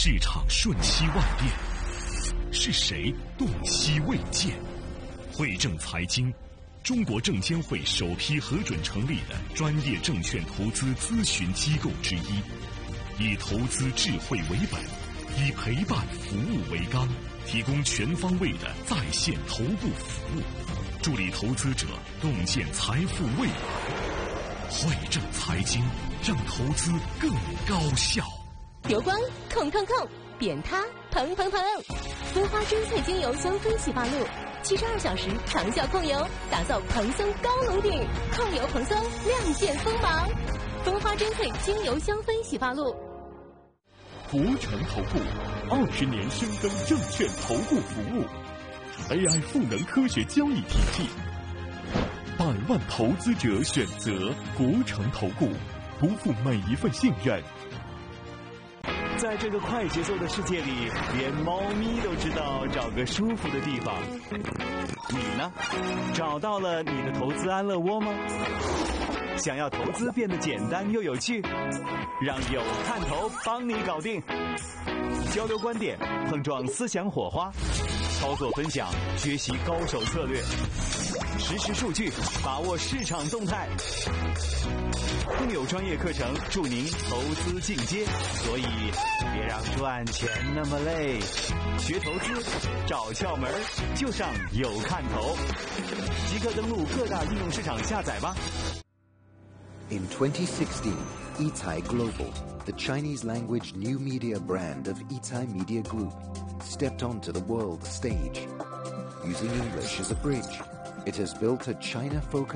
市场瞬息万变，是谁洞悉未见？汇正财经，中国证监会首批核准成立的专业证券投资咨询机构之一，以投资智慧为本，以陪伴服务为纲，提供全方位的在线头部服务，助力投资者洞见财富未来。汇正财经，让投资更高效。 油光控，扁塌蓬，蜂花珍萃精油香氛洗发露，72小时长效控油，打造蓬松高颅顶，控油蓬松，亮剑锋芒。蜂花珍萃精油香氛洗发露。 国诚投顾20年深耕证券投顾服务 ，AI 赋能科学交易体系，100万投资者选择国诚投顾，不负每一份信任。 在这个快节奏的世界里，连猫咪都知道找个舒服的地方。你呢？找到了你的投资安乐窝吗？想要投资变得简单又有趣，让有看头帮你搞定。交流观点，碰撞思想火花，操作分享，学习高手策略，实时数据，把握市场动态。更有专业课程助您投资进阶，所以别让赚钱那么累。学投资，找窍门，就上有看头。即刻登录各大应用市场下载吧。 In 2016, Yitai Global, the Chinese language new media brand of Yitai Media Group, stepped onto the world stage. Using English as a bridge, it has built a China-focused